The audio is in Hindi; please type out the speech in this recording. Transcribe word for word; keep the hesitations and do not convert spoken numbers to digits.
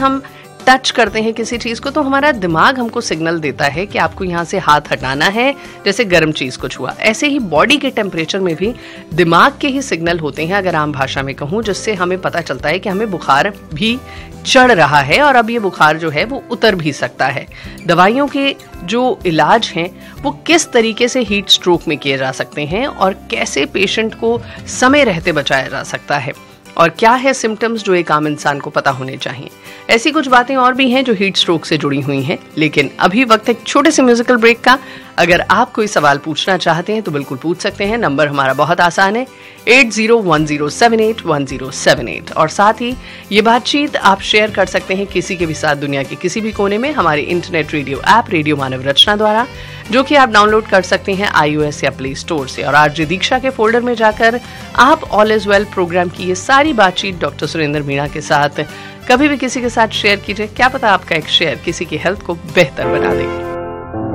हम टच करते हैं किसी चीज को तो हमारा दिमाग हमको सिग्नल देता है कि आपको यहाँ से हाथ हटाना है, जैसे गर्म चीज को छुआ। ऐसे ही बॉडी के टेम्परेचर में भी दिमाग के ही सिग्नल होते हैं, अगर आम भाषा में कहूँ, जिससे हमें पता चलता है कि हमें बुखार भी चढ़ रहा है और अब ये बुखार जो है वो उतर भी सकता है। दवाइयों के जो इलाज हैं वो किस तरीके से हीट स्ट्रोक में किए जा सकते हैं और कैसे पेशेंट को समय रहते बचाया जा सकता है, और क्या है सिम्टम्स जो एक आम इंसान को पता होने चाहिए। ऐसी कुछ बातें और भी हैं जो हीट स्ट्रोक से जुड़ी हुई हैं, लेकिन अभी वक्त एक छोटे से म्यूजिकल ब्रेक का। अगर आप कोई सवाल पूछना चाहते हैं तो बिल्कुल पूछ सकते हैं। नंबर हमारा बहुत आसान है, eight zero one zero seven eight one zero seven eight, और साथ ही ये बातचीत आप शेयर कर सकते हैं किसी के भी साथ दुनिया के किसी भी कोने में हमारे इंटरनेट रेडियो ऐप रेडियो मानव रचना द्वारा, जो कि आप डाउनलोड कर सकते हैं आईओएस या प्ले स्टोर से। और आरजे दीक्षा के फोल्डर में जाकर आप ऑल इज वेल प्रोग्राम की ये सारी बातचीत डॉक्टर सुरेंद्र मीणा के साथ कभी भी किसी के साथ शेयर कीजिए। क्या पता आपका एक शेयर किसी की हेल्थ को बेहतर बना दे।